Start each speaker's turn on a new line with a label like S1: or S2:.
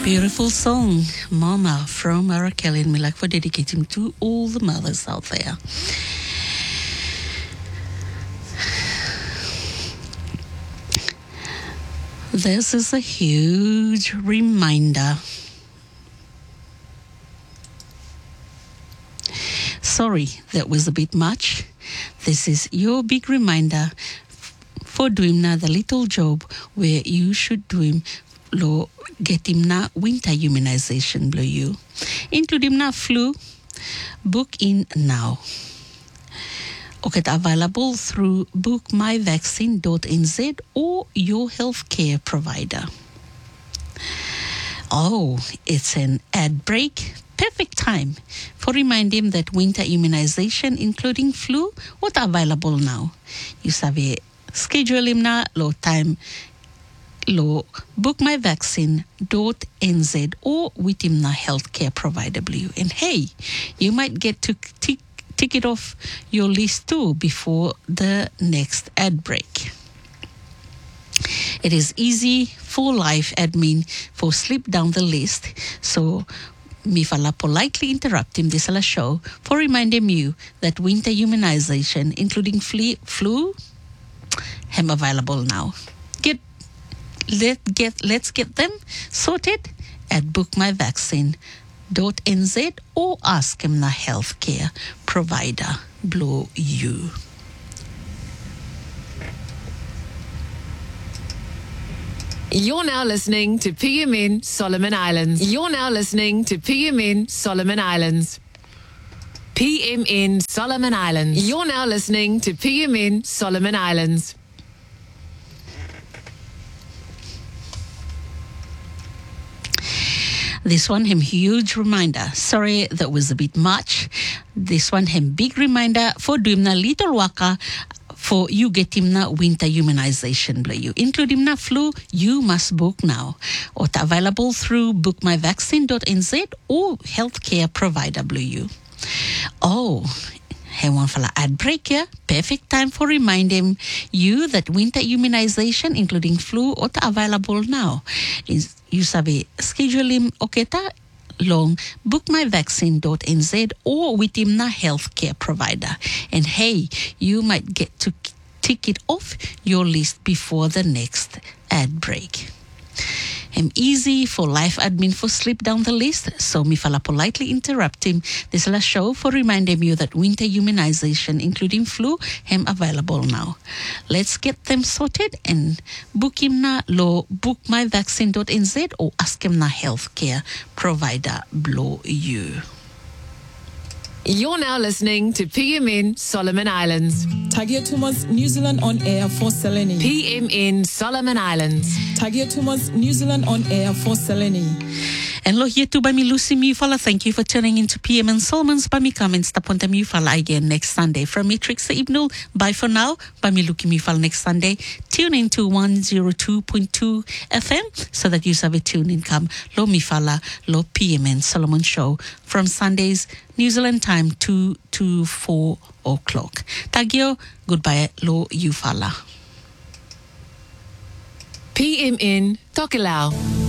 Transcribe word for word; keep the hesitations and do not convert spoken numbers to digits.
S1: Beautiful song, Mama, from Mariah Carey, and we like for dedicating to all the mothers out there. This is a huge reminder. Sorry, that was a bit much. This is your big reminder for doing now the little job where you should do him lo get him na winter immunization blow you. Include him na flu, book in now. Okay, available through book my vaccine dot n z or your healthcare provider. Oh, it's an ad break. Perfect time for remind him that winter immunization, including flu, what available now. You sabi schedule him na low time lo book my vaccine dot n z or with him na healthcare provider blue. And hey, you might get to tick tick it off your list too before the next ad break. It is easy for life admin for slip down the list, so me fala politely interrupt him this show for reminding you that winter immunization, including flu, flu, am available now. Get let get let's get them sorted at book my vaccine dot n z or ask him na healthcare provider blow you.
S2: You're now listening to P M N Solomon Islands. You're now listening to P M N Solomon Islands. P M N Solomon Islands. You're now listening to P M N Solomon Islands.
S1: This one him huge reminder. Sorry, that was a bit much. This one him big reminder for doing na little waka for you get him na winter immunization blow you. Include him na flu, you must book now. Or available through book my vaccine dot n z or healthcare provider blow you. Oh, hey, one fella ad break here. Perfect time for remind him you that winter immunization, including flu, or available now. Is you sabi schedule him oketa long book my vaccine dot n z or with him na healthcare provider. And hey, you might get to tick it off your list before the next ad break. I'm easy for life admin for slip down the list, so me fala politely interrupt him this last show for reminding you that winter immunization, including flu, am available now. Let's get them sorted and book him na lo book my vaccine dot n z or ask him na healthcare provider blow you.
S2: You're now listening to P M N Solomon Islands.
S3: Tagia Thomas, New Zealand on air for Selene.
S2: P M N Solomon Islands.
S3: Tagia Thomas, New Zealand on air for Selene.
S1: And lo here too by me Lucy Mufala. Thank you for tuning into P M N Solomon's by me comments tapon ta Mufala again next Sunday. From me Trixie Ibnul. Bye for now. By me Luki Mufala next Sunday. Tune in to one oh two point two F M so that you have a tune in come lo Mufala lo P M N Solomon show from Sundays New Zealand time two to four o'clock. Tagio, goodbye lo Ufala.
S2: P M N Tokelau.